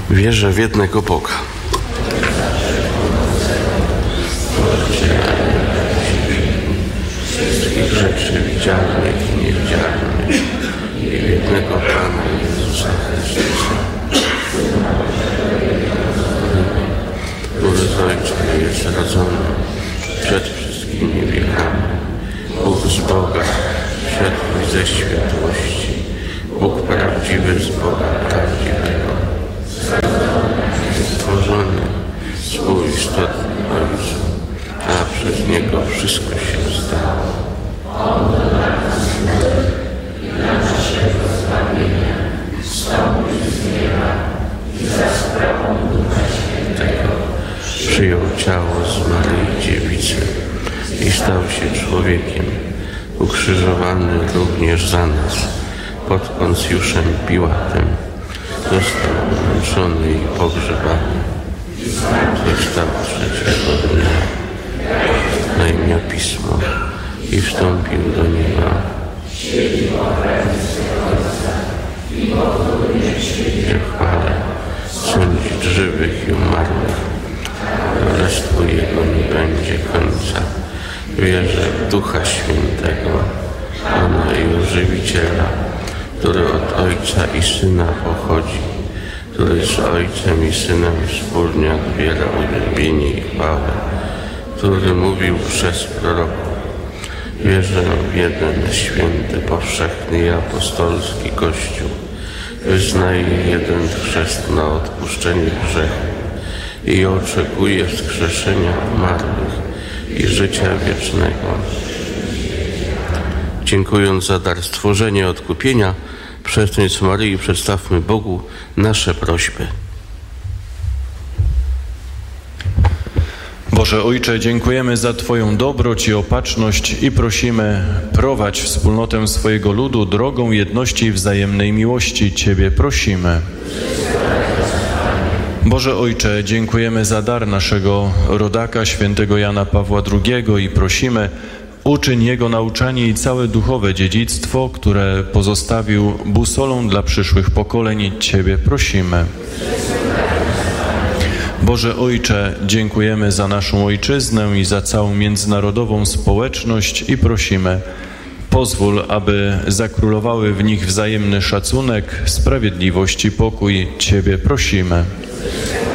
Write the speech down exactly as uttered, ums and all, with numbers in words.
Wierzę w jednego Boga, wszystkich rzeczy widzialnych i niewidzialnych i w jednego Pana Jezusa Chrystusa, który z Ojcem jest rodzony przed wszystkimi wiekami, Bóg z Boga, światłość ze światłości, Bóg prawdziwy z Boga prawdziwego, stworzony, współistotny Ojcu, a przez Niego wszystko się stało. Tego przyjął ciało z Maryi Dziewicy i stał się człowiekiem, ukrzyżowany również za nas pod Poncjuszem Piłatem. Został umęczony i pogrzebany. Został trzeciego dnia na imię Pismo i wstąpił do nieba. I chwale sądzić żywych i umarłych. Królestwu Jego nie będzie końca. Wierzę w Ducha Świętego, Pana i Ożywiciela, który od Ojca i Syna pochodzi, który z Ojcem i Synem wspólnie odbiera uwielbienie i chwałę, który mówił przez proroków. Wierzę w jeden święty, powszechny i apostolski Kościół. Wyznaję jeden chrzest na odpuszczenie grzechu i oczekuję wskrzeszenia umarłych i życia wiecznego. Dziękując za dar stworzenia i odkupienia, przez Nic Maryi przedstawmy Bogu nasze prośby. Boże Ojcze, dziękujemy za Twoją dobroć i opatrzność i prosimy, prowadź wspólnotę swojego ludu drogą jedności i wzajemnej miłości. Ciebie prosimy. Boże Ojcze, dziękujemy za dar naszego rodaka, świętego Jana Pawła drugiego i prosimy, uczyń jego nauczanie i całe duchowe dziedzictwo, które pozostawił busolą dla przyszłych pokoleń. Ciebie prosimy. Boże Ojcze, dziękujemy za naszą ojczyznę i za całą międzynarodową społeczność i prosimy, pozwól, aby zakrólowały w nich wzajemny szacunek, sprawiedliwość i pokój. Ciebie prosimy.